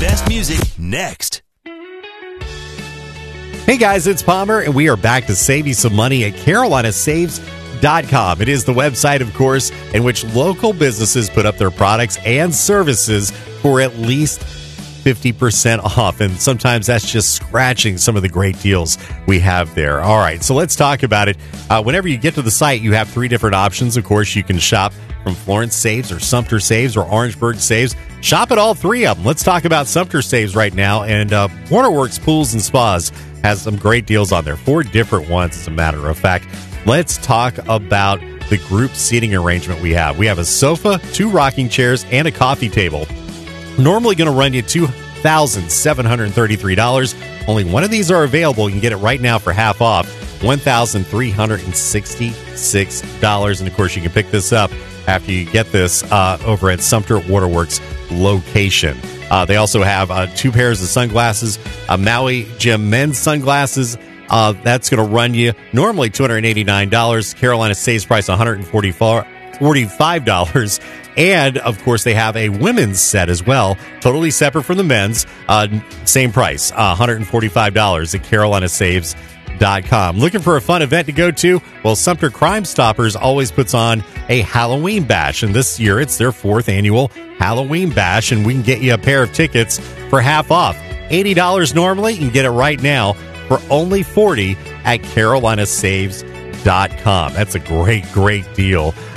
best music next. Hey guys, it's Palmer, and we are back to save you some money at CarolinaSaves.com. It is the website, of course, in which local businesses put up their products and services for at least 50% off, and sometimes that's just scratching some of the great deals we have there. All right, so let's talk about it. Whenever you get to the site, you have three different options. Of course, you can shop from Florence Saves or Sumter Saves or Orangeburg Saves. Shop at all three of them. Let's talk about Sumter Saves right now, and Waterworks Pools and Spas has some great deals on there. 4 different ones, as a matter of fact. Let's talk about the group seating arrangement we have. We have a sofa, 2 rocking chairs, and a coffee table. Normally going to run you $2,733. Only one of these are available. You can get it right now for half off, $1,366. And, of course, you can pick this up after you get this over at Sumter Waterworks location. They also have 2 pairs of sunglasses, Maui Jim men's sunglasses. That's going to run you normally $289. Carolina Saves price $145. And, of course, they have a women's set as well, totally separate from the men's. Same price, $145 at CarolinaSaves.com. Looking for a fun event to go to? Well, Sumter Crime Stoppers always puts on a Halloween bash, and this year it's their 4th annual Halloween bash, and we can get you a pair of tickets for half off. $80 normally. You can get it right now for only $40 at CarolinaSaves.com. That's a great, great deal.